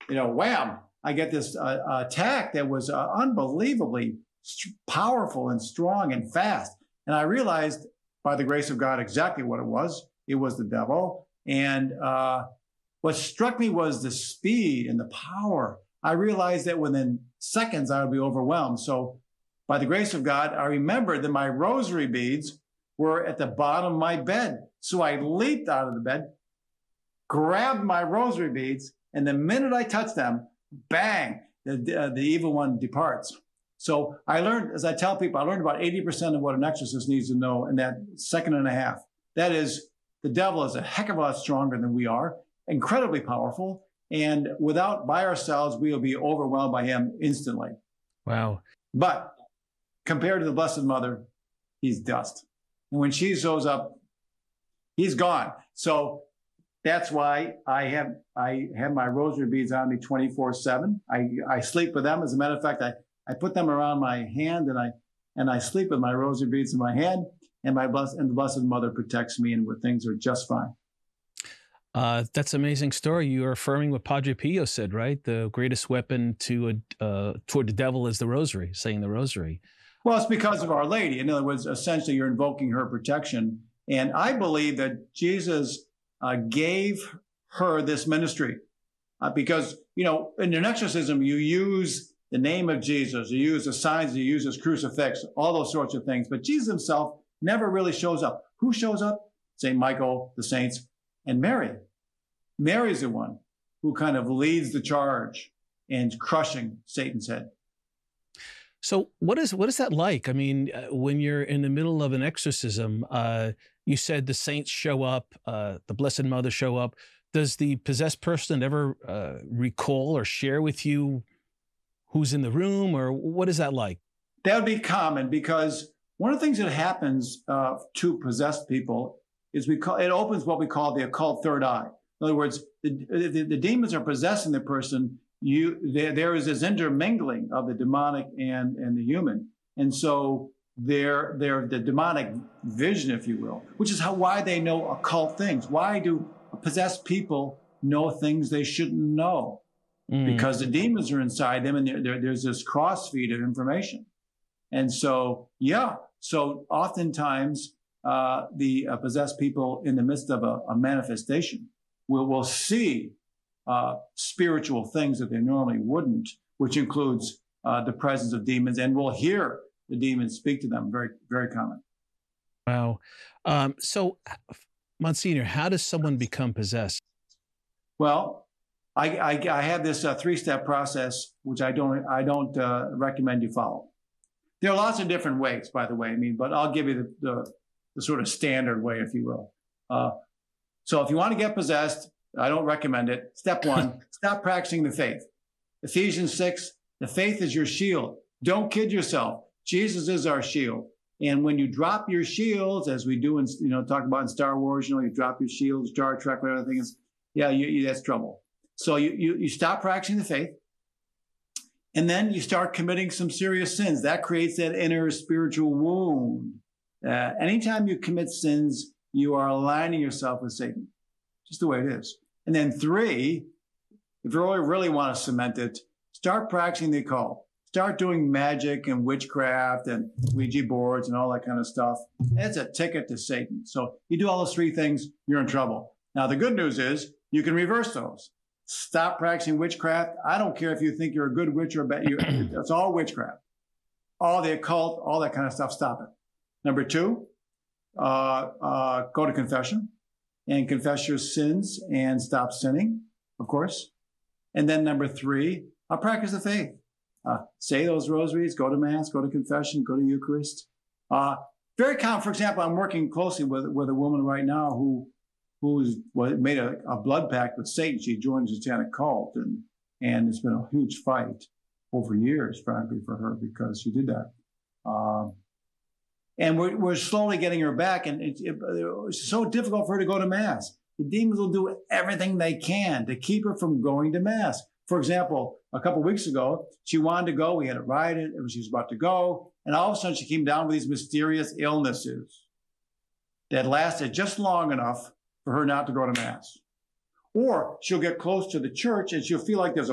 wham, I get this attack that was unbelievably powerful and strong and fast. And I realized by the grace of God exactly what it was. It was the devil. And what struck me was the speed and the power. I realized that within seconds I would be overwhelmed. So by the grace of God, I remembered that my rosary beads were at the bottom of my bed. So I leaped out of the bed, grabbed my rosary beads, and the minute I touched them, bang, the evil one departs. So I learned, as I tell people, I learned about 80% of what an exorcist needs to know in that second and a half. That is, the devil is a heck of a lot stronger than we are, incredibly powerful, and by ourselves, we will be overwhelmed by him instantly. Wow. But compared to the Blessed Mother, he's dust. And when she shows up, he's gone. So that's why I have my rosary beads on me 24/7. I sleep with them. As a matter of fact, I put them around my hand, and I sleep with my rosary beads in my hand, and the Blessed Mother protects me, and where things are just fine. That's an amazing story. You are affirming what Padre Pio said, right? The greatest weapon toward the devil is the rosary, saying the rosary. Well, it's because of Our Lady. In other words, essentially, you're invoking her protection. And I believe that Jesus gave her this ministry because, in an exorcism, you use the name of Jesus, you use the signs, you use his crucifix, all those sorts of things. But Jesus himself never really shows up. Who shows up? St. Michael, the saints, and Mary. Mary's the one who kind of leads the charge in crushing Satan's head. So what is that like? I mean, when you're in the middle of an exorcism, you said the saints show up, the Blessed Mother show up. Does the possessed person ever recall or share with you who's in the room, or what is that like? That would be common, because one of the things that happens to possessed people is it opens what we call the occult third eye. In other words, the demons are possessing the person. There is this intermingling of the demonic and the human, and so they're the demonic vision, if you will, which is why they know occult things. Why do possessed people know things they shouldn't know? Because the demons are inside them, and there's this cross-feed of information. And so, so oftentimes the possessed people in the midst of a manifestation will see spiritual things that they normally wouldn't, which includes the presence of demons, and will hear the demons speak to them. Very, very common. Wow. So, Monsignor, how does someone become possessed? Well, I have this three-step process, which I don't recommend you follow. There are lots of different ways, by the way. But I'll give you the sort of standard way, if you will. So if you want to get possessed, I don't recommend it. Step one, stop practicing the faith. Ephesians 6, the faith is your shield. Don't kid yourself. Jesus is our shield. And when you drop your shields, as we do talk about in Star Wars, you drop your shields, Star Trek, whatever the thing is, that's trouble. So you stop practicing the faith, and then you start committing some serious sins. That creates that inner spiritual wound. Anytime you commit sins, you are aligning yourself with Satan, just the way it is. And then 3, if you really want to cement it, start practicing the occult. Start doing magic and witchcraft and Ouija boards and all that kind of stuff. It's a ticket to Satan. So you do all those 3 things, you're in trouble. Now, the good news is you can reverse those. Stop practicing witchcraft. I don't care if you think you're a good witch or a bad. It's all witchcraft. All the occult, all that kind of stuff, stop it. Number 2, go to confession and confess your sins and stop sinning, of course. And then number 3, practice the faith. Say those rosaries, go to Mass, go to confession, go to Eucharist. Very common. For example, I'm working closely with a woman right now who's made a blood pact with Satan. She joined the satanic cult, and it's been a huge fight over years, frankly, for her because she did that. And we're slowly getting her back, and it's so difficult for her to go to Mass. The demons will do everything they can to keep her from going to Mass. For example, a couple of weeks ago, she wanted to go. We had it right, and she was about to go, and all of a sudden she came down with these mysterious illnesses that lasted just long enough for her not to go to Mass. Or she'll get close to the church and she'll feel like there's a